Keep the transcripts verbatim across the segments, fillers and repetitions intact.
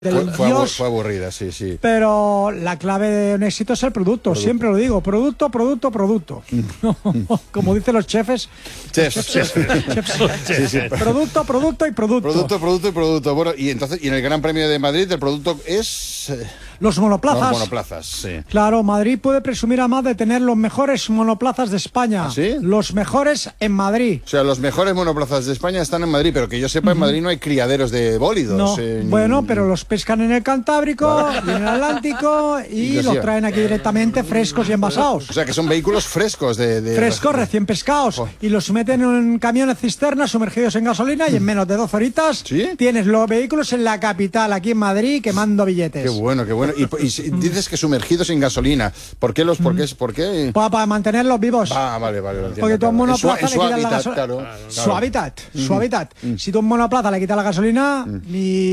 Fue, fue, Dios, fue aburrida, sí, sí. Pero la clave de un éxito es el producto, producto. Siempre lo digo, producto, producto, producto. Mm. Como dicen los chefs. Chefs, los chefs, chefs. chefs, chefs. Sí, sí. Producto, producto y producto. Producto, producto y producto. Bueno, y entonces, y en el Gran Premio de Madrid el producto es... Eh... Los monoplazas. Los monoplazas, sí. Claro, Madrid puede presumir además de tener los mejores monoplazas de España. ¿Ah, sí? Los mejores en Madrid. O sea, los mejores monoplazas de España están en Madrid, pero que yo sepa, uh-huh. en Madrid no hay criaderos de bólidos. No. En... Bueno, pero los pescan en el Cantábrico Claro. y en el Atlántico y, y los traen aquí directamente frescos y envasados. O sea, que son vehículos frescos. de, de... Frescos, recién pescados. Oh. Y los meten en camiones cisternas sumergidos en gasolina y en menos de dos horitas ¿Sí? tienes los vehículos en la capital, aquí en Madrid, quemando billetes. Qué bueno, qué bueno. Y, y dices que sumergidos en gasolina. ¿Por qué los? ¿Por qué? ¿Por qué? Para, para mantenerlos vivos. Ah, vale, vale. Lo entiendo, porque tú a un monoplaza en su, le en su quitas hábitat, la gasolina. Claro, claro. Su hábitat, mm. su hábitat. Mm. Si tú a un monoplaza le quitas la gasolina, mm.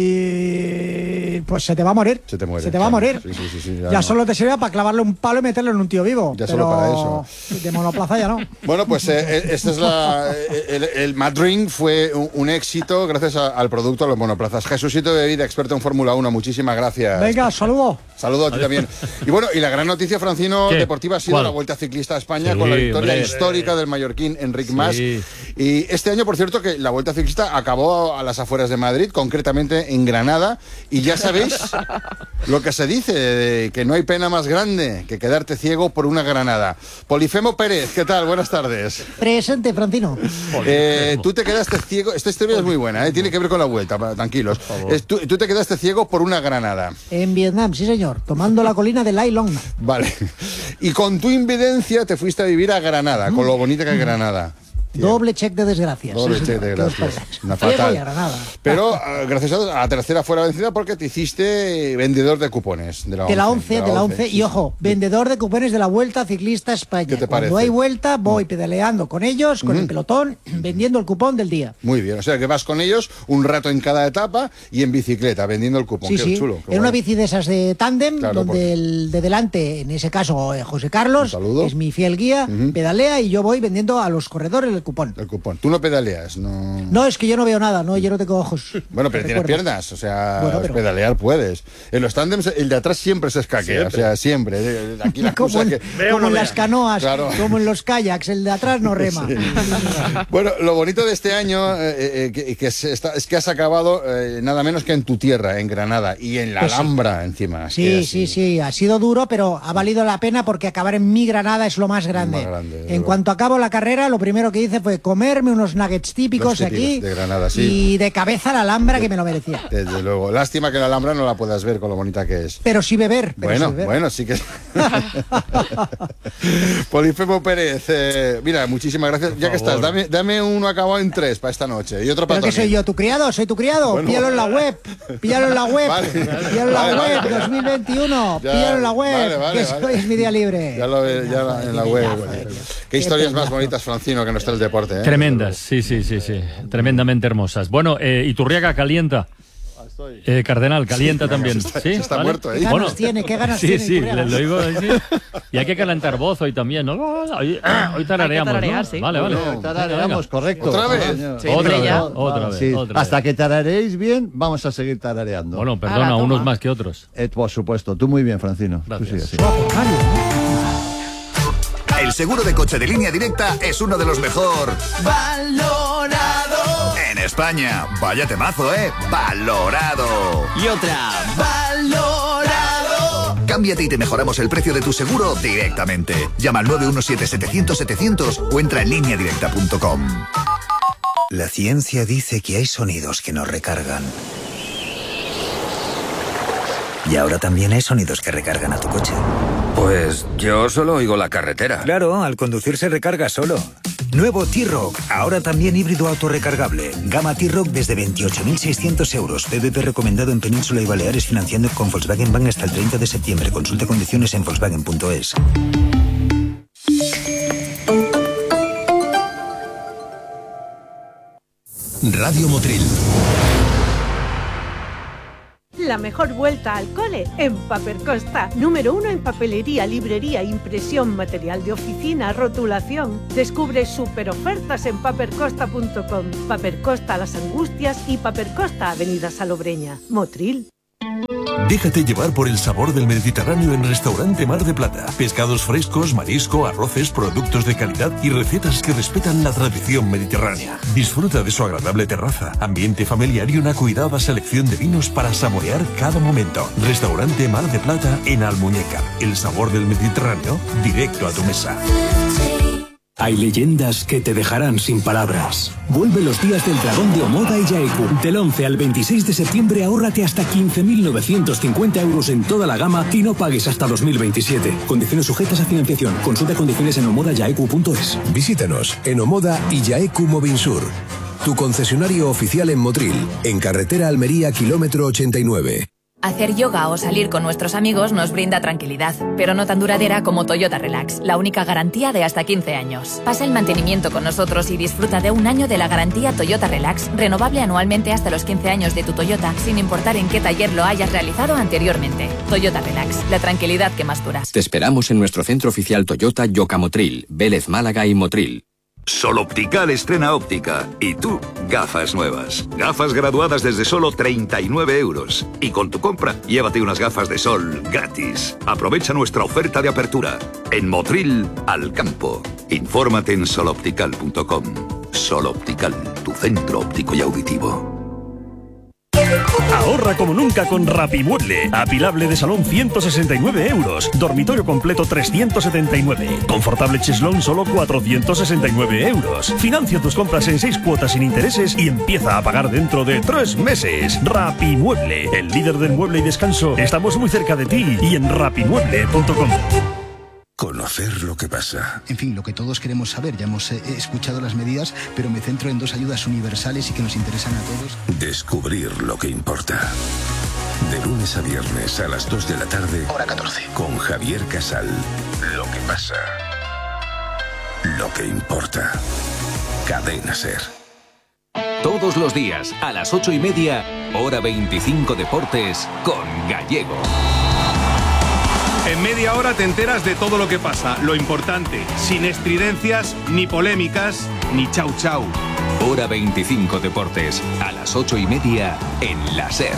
y... pues se te va a morir. Se te muere. Se te va a morir. Sí, sí, sí, sí, ya ya no. solo te sirve para clavarle un palo y meterlo en un tío vivo. Ya pero solo para eso. De monoplaza ya no. Bueno, pues eh, este es la, el, el Madrid fue un, un éxito gracias a, al producto de los monoplazas. Jesucito de Vida, experto en Fórmula uno, muchísimas gracias. Venga, saludo. Saludo a ti también. Y bueno, y la gran noticia, Francino, ¿Qué? deportiva ha sido ¿Cuál? la Vuelta Ciclista a España sí, con la victoria hombre, histórica del mallorquín Enric Mas. Sí. Y este año, por cierto, que la Vuelta Ciclista acabó a las afueras de Madrid, concretamente en Granada, y ya sabéis lo que se dice, de que no hay pena más grande que quedarte ciego por una granada. Polifemo Pérez, ¿qué tal? Buenas tardes. Presente, Francino. Eh, tú te quedaste ciego, esta historia es muy buena, ¿eh? Tiene que ver con la Vuelta, tranquilos. Es, tú, tú te quedaste ciego por una granada. En Vietnam, sí señor, tomando la colina de Lai Long. Vale. Y con tu invidencia te fuiste a vivir a Granada, mm. con lo bonita que es Granada. Tío. Doble check de desgracias. Doble sí, check de desgracias. Una fatal. Pero uh, gracias a la tercera fue la vencida porque te hiciste vendedor de cupones. De la once, de la once. De la, de la once. once. Y ojo, vendedor de cupones de la Vuelta Ciclista España. ¿Qué te Cuando parece? hay vuelta, voy pedaleando con ellos, con mm. el pelotón, vendiendo el cupón del día. Muy bien. O sea que vas con ellos un rato en cada etapa y en bicicleta, vendiendo el cupón. Sí, qué sí. chulo. Qué en bueno. una bici de esas de tándem, claro, donde porque... el de delante, en ese caso eh, José Carlos, es mi fiel guía, uh-huh. pedalea y yo voy vendiendo a los corredores el cupón. El cupón. Tú no pedaleas, no... No, es que yo no veo nada, no, yo no tengo ojos. Bueno, pero tienes piernas, o sea, bueno, pero... pedalear puedes. En los tándems, el de atrás siempre se escaquea, siempre. o sea, siempre. Aquí la como en, que... como en las canoas, claro. como en los kayaks, el de atrás no rema. Sí. Bueno, lo bonito de este año eh, eh, que, que es, está, es que has acabado eh, nada menos que en tu tierra, en Granada, y en la pues Alhambra sí. encima. Sí, sí, sí, ha sido duro, pero ha valido la pena porque acabar en mi Granada es lo más grande. Más grande en cuanto acabo la carrera, lo primero que hice fue comerme unos nuggets típicos, típicos aquí de Granada, sí. y de cabeza la Alhambra, que me lo merecía. Desde luego. Lástima que la Alhambra no la puedas ver con lo bonita que es. Pero sí beber. Pero bueno, sí beber. bueno, sí que... Polifemo Pérez, eh, mira, muchísimas gracias. Por ya favor. que estás, dame, dame uno acabado en tres para esta noche y otro para ¿Pero qué soy yo, tu criado? ¿Soy tu criado? Bueno, píllalo en la web. Píllalo en la web. Vale. Píllalo en la vale, web, vale, dos mil veintiuno. Ya, píllalo en la web. Vale, vale, que vale. es mi día libre. Ya lo ve, ya la, en la web. Vale. Qué historias más bonitas, Francino, que no está el deporte. ¿eh? Tremendas, sí, sí, sí, sí. Tremendamente hermosas. Bueno, eh, Iturriaga calienta. Eh, Cardenal, calienta sí, Se también. está, ¿Sí? se está ¿Vale? muerto, ¿eh? ¿Qué ganas bueno, tiene? ¿Qué ganas sí, tiene? Sí, sí, lo digo. Sí. Y hay que calentar voz hoy también, ¿no? Hoy, hoy tarareamos, tararear, ¿no? sí. Vale, vale. Bueno, tarareamos, correcto. ¿Otra vez? Sí, otra, vez ya. otra vez, sí. otra Hasta vez. que tarareéis bien, vamos a seguir tarareando. Bueno, perdona, Ahora, unos más que otros. Eh, por supuesto. Tú muy bien, Francino. Gracias. Tú sí, sí. El seguro de coche de Línea Directa es uno de los mejor valorado en España. Vaya temazo, ¿eh? Valorado. Y otra, valorado. Cámbiate y te mejoramos el precio de tu seguro directamente. Llama al nueve uno siete, setecientos, setecientos o entra en línea directa punto com. La ciencia dice que hay sonidos que nos recargan. Y ahora también hay sonidos que recargan a tu coche. Pues yo solo oigo la carretera. Claro, al conducir se recarga solo. Nuevo T-Rock, ahora también híbrido autorrecargable. Gama T-Rock desde veintiocho mil seiscientos euros. P V P recomendado en Península y Baleares, financiando con Volkswagen Bank hasta el treinta de septiembre. Consulte condiciones en volkswagen punto es. Radio Motril. La mejor vuelta al cole en Paper Costa. Número uno en papelería, librería, impresión, material de oficina, rotulación. Descubre super ofertas en paper costa punto com. Paper Costa Las Angustias y Paper Costa Avenida Salobreña. Motril. Déjate llevar por el sabor del Mediterráneo en Restaurante Mar de Plata. Pescados frescos, marisco, arroces, productos de calidad y recetas que respetan la tradición mediterránea. Disfruta de su agradable terraza, ambiente familiar y una cuidada selección de vinos para saborear cada momento. Restaurante Mar de Plata en Almuñécar. El sabor del Mediterráneo directo a tu mesa. Hay leyendas que te dejarán sin palabras. Vuelve los días del dragón de Omoda y Yaeku. Del once al veintiséis de septiembre ahórrate hasta quince mil novecientos cincuenta euros en toda la gama y no pagues hasta dos mil veintisiete. Condiciones sujetas a financiación. Consulta condiciones en omoda yaeku punto es. Visítanos en Omoda y Yaeku Movinsur, tu concesionario oficial en Motril, en carretera Almería kilómetro ochenta y nueve. Hacer yoga o salir con nuestros amigos nos brinda tranquilidad, pero no tan duradera como Toyota Relax, la única garantía de hasta quince años. Pasa el mantenimiento con nosotros y disfruta de un año de la garantía Toyota Relax, renovable anualmente hasta los quince años de tu Toyota, sin importar en qué taller lo hayas realizado anteriormente. Toyota Relax, la tranquilidad que más dura. Te esperamos en nuestro centro oficial Toyota Yoka Motril, Vélez Málaga y Motril. Sol Optical estrena óptica. Y tú, gafas nuevas. Gafas graduadas desde solo treinta y nueve euros. Y con tu compra, llévate unas gafas de sol gratis. Aprovecha nuestra oferta de apertura. En Motril, al campo. Infórmate en sol optical punto com. Sol Optical, tu centro óptico y auditivo. Ahorra como nunca con Rapimueble. Apilable de salón ciento sesenta y nueve euros. Dormitorio completo trescientos setenta y nueve. Confortable cheslón solo cuatrocientos sesenta y nueve euros. Financia tus compras en seis cuotas sin intereses y empieza a pagar dentro de tres meses. Rapimueble, el líder del mueble y descanso. Estamos muy cerca de ti y en rapimueble punto com. Conocer lo que pasa. En fin, lo que todos queremos saber. Ya hemos eh, escuchado las medidas, pero me centro en dos ayudas universales y que nos interesan a todos. Descubrir lo que importa. De lunes a viernes a las dos de la tarde. Hora catorce. Con Javier Casal. Lo que pasa. Lo que importa. Cadena SER. Todos los días a las ocho y media, hora veinticinco Deportes con Gallego. En media hora te enteras de todo lo que pasa, lo importante, sin estridencias, ni polémicas, ni chau chau. Hora veinticinco Deportes, a las ocho y media en la SER.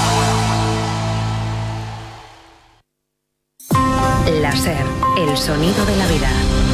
La SER, el sonido de la vida.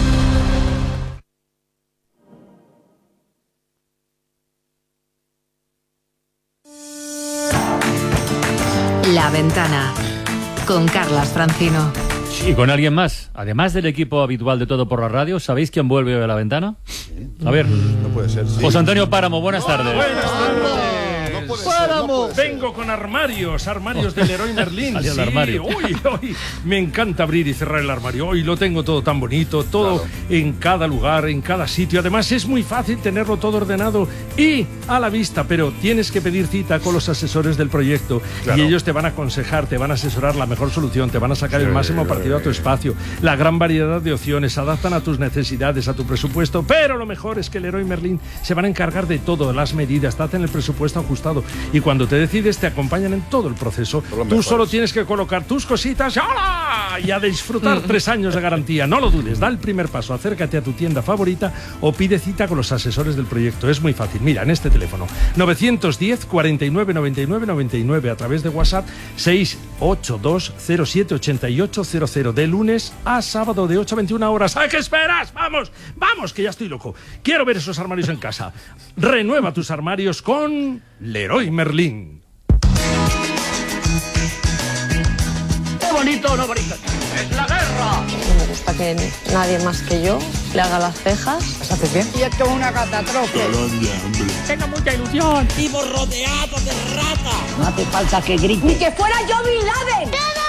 La Ventana, con Carlas Francino. Y con alguien más, además del equipo habitual de Todo por la Radio. ¿Sabéis quién vuelve a La Ventana? A ver. No puede ser. Sí. José Antonio Páramo, buenas tardes. Buenas tardes. No puede Páramo. ser, no puede Vengo con armarios, armarios del Leroy Merlin. Salió el Sí, armario. Uy, uy, me encanta abrir y cerrar el armario. Hoy lo tengo todo tan bonito, todo Claro. en cada lugar, en cada sitio. Además es muy fácil tenerlo todo ordenado y a la vista, pero tienes que pedir cita con los asesores del proyecto. Claro. Y ellos te van a aconsejar, te van a asesorar la mejor solución, te van a sacar Sí, el máximo sí, partido a tu sí. espacio. La gran variedad de opciones se adaptan a tus necesidades, a tu presupuesto, pero lo mejor es que Leroy Merlin se van a encargar de todo, las medidas, te hacen el presupuesto ajustado y cuando te decides te acompañan en todo el proceso. Tú mejores. solo tienes que colocar tus cositas ¡hala! Y a disfrutar tres años de garantía. No lo dudes, da el primer paso, acércate a tu tienda favorita o pide cita con los asesores del proyecto. Es muy fácil, mira, en este teléfono novecientos diez, cuarenta y nueve, noventa y nueve, noventa y nueve, a través de WhatsApp seis ocho dos cero siete ocho ocho cero cero, de lunes a sábado de ocho a veintiuna horas. ¿A qué esperas? Vamos, vamos, que ya estoy loco. Quiero ver esos armarios en casa. Renueva tus armarios con Leroy Merlin. ¡Qué bonito, no bonito! ¡Es la guerra! Me gusta que nadie más que yo le haga las cejas. ¿Las haces bien? Y esto es una catástrofe. Tengo mucha ilusión. Vivo rodeado de ratas. No hace falta que grite. ¡Ni que fuera yo Bin Laden!